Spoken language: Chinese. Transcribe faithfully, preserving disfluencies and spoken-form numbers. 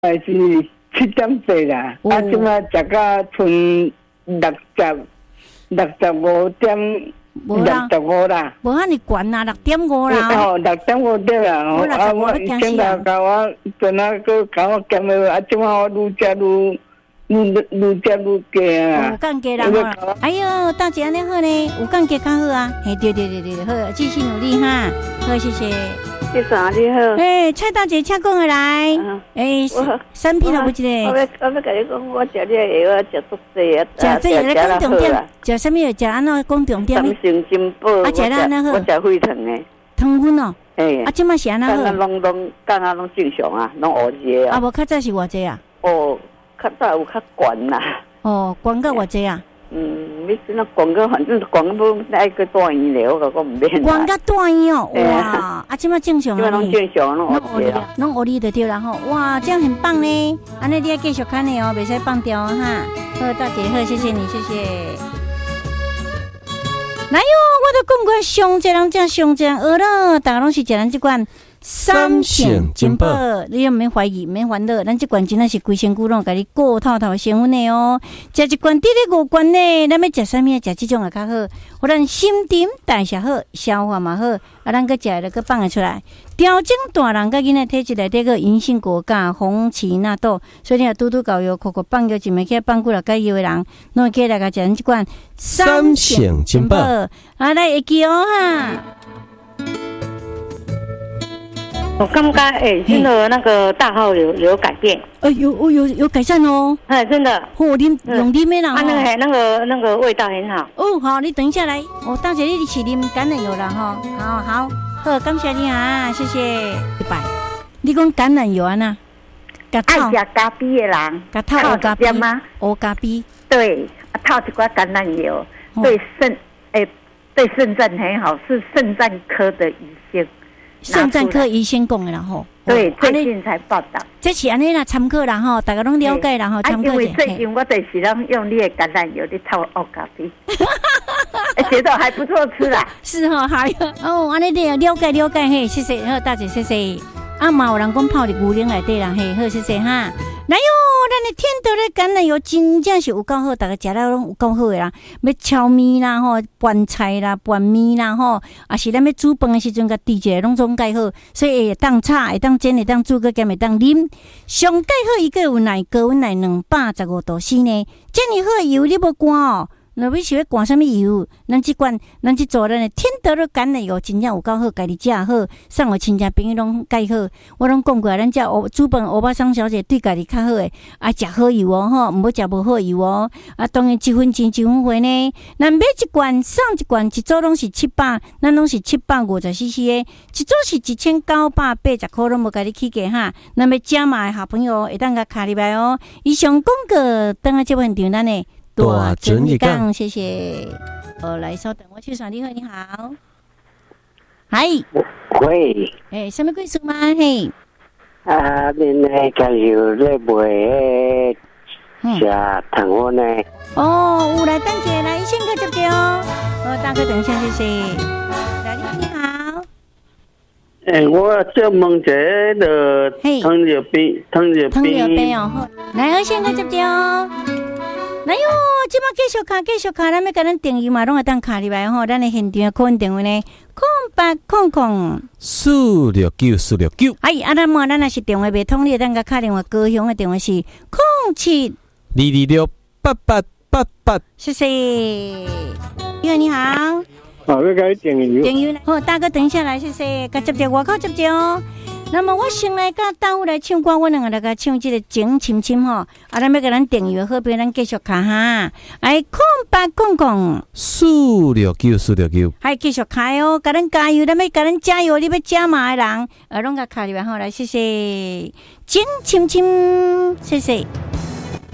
还是七点半啦，哦、啊，即马食到剩六十六十五点六十五啦， 无遐尼悬啊，六点五啦。 哦，六点五对啦，哦，啊，我现在甲我阵啊，佮甲我减了，啊，即马我愈食愈愈愈食愈加啊。 有降价啦吼！哎呦，大姐安尼好呢，有降价较好啊。嘿，对对对对，好，继续努力哈。好，谢谢。 先生你好， 哎、欸，蔡大姐，请讲下来。哎、嗯，产品有无一个？ 我要我要甲你讲，我食你个药，我食足济啊。 食这个咧讲重点，食什么药？食安怎讲重点？ 三成金宝。 啊，食了安怎好？ 我食血糖的。 糖分哦。 哎。 啊，即马是安怎好？ 刚刚拢拢，刚刚拢正常啊，拢乌热啊。 啊，无较早是偌济啊？ 哦，较早有较悬啦。 哦，悬到偌济啊？ 嗯，你那广告反正广告那个大医疗，我讲唔免。 广告大医哦，哇！啊，即马正常啊， 拢正常，拢乌哩啊， 拢乌哩就对啦吼。哇，这样很棒呢。安尼你要继续看的哦，袂使放掉哈。好，大姐好，谢谢你，谢谢。来哟，我都讲过，上济人食上济人学了，大家拢是食咱这款。三线金宝，你又免怀疑，免烦恼，咱这罐真的是规身躯拢甲你顾透透成分的哦。食一罐，滴咧五罐呢，咱要食啥物？食这种也较好，互咱心情代谢好，消化嘛好，啊，咱个食了个放得出来。调整大人甲囡仔体质内底个银杏果苷、红荠纳豆，所以你拄拄搞药，口口放药，一枚起放久了解药的人，拢会起来甲食咱这罐三线金宝， 啊，来会记哦哈。 我感觉诶，真的那个大号有有改变， 呃，有有有改善哦， 哎，真的， 哦，啉用啉的啦， 啊，那个那个那个味道很好。 哦，好，你等一下来，我大姐你是啉橄榄油了哈，好好好，感谢你啊，谢谢，一百，你讲橄榄油啊呐， 爱食咖啡的人， 甲套黑咖啡吗？ 黑咖啡， 对，套一罐橄榄油，对肾诶，对肾脏很好，是肾脏科的医生。 肾脏科医生讲的啦吼， 对，最近才报道。 这是安尼啦，参考啦吼，大家拢了解啦吼，参考者。 因为最近我就是拢用你的橄榄油，你炒黑咖啡，觉得还不错吃啦。 是吼，还有哦，安尼的了解了解嘿，谢谢，好大姐谢谢。啊嘛有人讲泡伫牛奶内底啦嘿，好谢谢哈。来哟，咱的天德的橄榄油真正是有够好，大家食了拢有够好的啦。要炒面啦吼，拌菜啦，拌面啦吼，啊是咱要煮饭的时阵，甲滴一下拢总介好。所以会当炒，会当煎，会当煮，个兼会当啉。上介好伊个有奶，高温奶两百十五度 C 呢。这么好的油你要赶哦。若要是要赶什么油？咱即罐，咱即做咱的天德的橄榄油真正有够好，家己食好，送互亲戚朋友拢介好。我拢讲过，咱遮煮饭欧巴桑小姐对家己较好诶，啊食好油哦吼，毋好食无好油哦。啊，当然一分钱一分货呢。咱买一罐送一罐，一组拢是七百，咱拢是七百五十 C C 诶，一组是一千九百八十块，拢无家己起价哈。咱要加码诶好朋友会当甲卡入来哦。以上广告等下这份场咱诶。大准一杠，谢谢。呃，来稍等，我去耍。你好，你好。嗨。 喂。 诶、欸，什么贵数吗？嘿。 啊，恁那个有咧卖诶，吃糖粉呢？ 哦，有来等一下，来先个接接哦。哦，大哥，等一下，谢谢。来，你好，你好。 诶、欸，我就问一个的糖尿病，糖尿病。糖尿病哦，好。来，我先个接接哦。来哟，即摆继续卡，继续卡，咱要甲咱定义嘛，拢会当卡入来吼。咱的现场扣印电话呢，空八空空四六九四六九。 哎，啊，咱莫咱若是电话未通，你咱甲卡电话，高雄的电话是空七二二六八八八八。 谢谢。你好，你好。 好，要甲你定义。 定义好，大哥等一下来，谢谢。甲接接外口接接哦。那么我先来甲大夫来唱歌，我两个来甲唱这个情深深吼，啊，咱要甲咱订阅好边，咱继续卡哈，哎，空八空空四六九四六九， 还继续卡哦，甲咱加油，咱要甲咱加油，你要加码的人，啊，拢甲卡入来好来，谢谢，情深深，谢谢。